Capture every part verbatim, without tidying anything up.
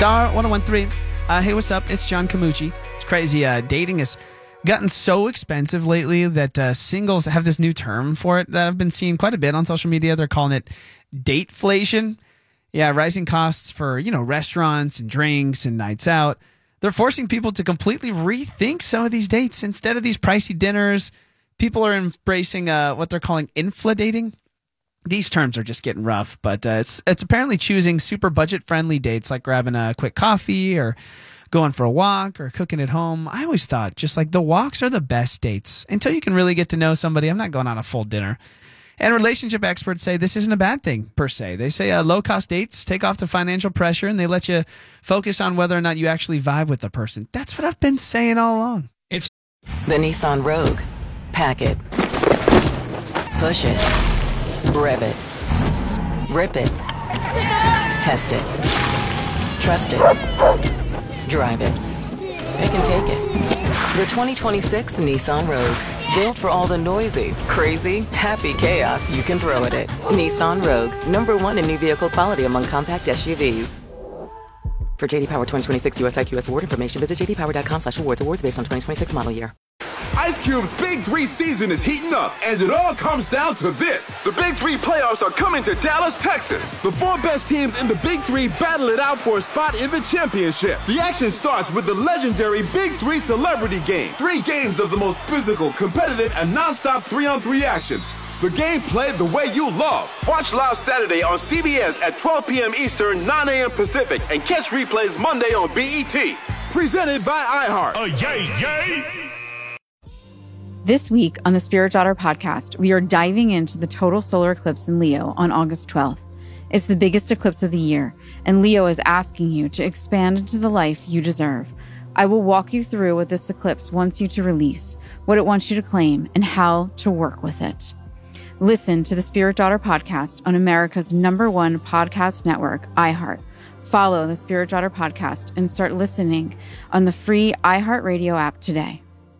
Star one oh one three. Uh, hey, what's up? It's John Camucci. It's crazy. Uh, dating has gotten so expensive lately that uh, singles have this new term for it that I've been seeing quite a bit on social media. They're calling it dateflation. Yeah, rising costs for, you know, restaurants and drinks and nights out. They're forcing people to completely rethink some of these dates. Instead of these pricey dinners, people are embracing uh, what they're calling infladating. These terms are just getting rough, but uh, it's it's apparently choosing super budget-friendly dates like grabbing a quick coffee or going for a walk or cooking at home. I always thought just like the walks are the best dates until you can really get to know somebody. I'm not going on a full dinner. And relationship experts say this isn't a bad thing per se. They say uh, low-cost dates take off the financial pressure and they let you focus on whether or not you actually vibe with the person. That's what I've been saying all along. It's the Nissan Rogue. Pack it. Push it. Rev it. Rip it. Test it. Trust it. Drive it. They can take it. The twenty twenty-six Nissan Rogue. Built for all the noisy, crazy, happy chaos you can throw at it. Nissan Rogue. Number one in new vehicle quality among compact S U Vs. For J D Power twenty twenty-six U S I Q S award information, visit j d power dot com slash awards. Awards based on twenty twenty-six model year. Ice Cube's Big Three season is heating up, and it all comes down to this. The Big Three playoffs are coming to Dallas, Texas. The four best teams in the Big Three battle it out for a spot in the championship. The action starts with the legendary Big Three Celebrity Game. Three games of the most physical, competitive, and non-stop three-on-three action. The game played the way you love. Watch live Saturday on C B S at twelve p.m. Eastern, nine a.m. Pacific, and catch replays Monday on B E T. Presented by iHeart. Oh, yay, yay! This week on the Spirit Daughter podcast, we are diving into the total solar eclipse in Leo on August twelfth. It's the biggest eclipse of the year, and Leo is asking you to expand into the life you deserve. I will walk you through what this eclipse wants you to release, what it wants you to claim, and how to work with it. Listen to the Spirit Daughter podcast on America's number one podcast network, iHeart. Follow the Spirit Daughter podcast and start listening on the free iHeartRadio app today.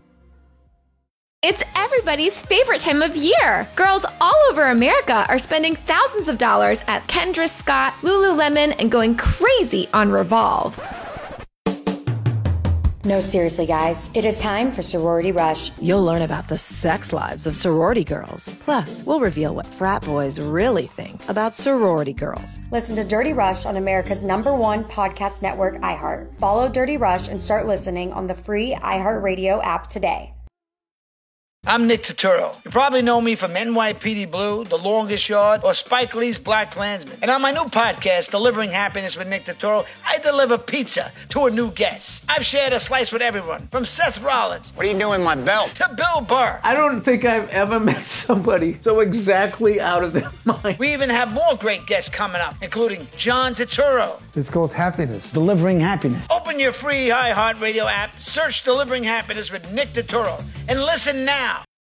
It's everybody's favorite time of year. Girls all over America are spending thousands of dollars at Kendra Scott, Lululemon, and going crazy on Revolve. No, seriously, guys. It is time for Sorority Rush. You'll learn about the sex lives of sorority girls. Plus, we'll reveal what frat boys really think about sorority girls. Listen to Dirty Rush on America's number one podcast network, iHeart. Follow Dirty Rush and start listening on the free iHeartRadio app today. I'm Nick Turturro. You probably know me from N Y P D Blue, The Longest Yard, or Spike Lee's Black Klansman. And on my new podcast, Delivering Happiness with Nick Turturro, I deliver pizza to a new guest. I've shared a slice with everyone, from Seth Rollins. What are you doing with my belt? To Bill Burr. I don't think I've ever met somebody so exactly out of their mind. We even have more great guests coming up, including John Turturro. It's called Happiness. Delivering Happiness. Open your free iHeartRadio app, search Delivering Happiness with Nick Turturro, and listen now.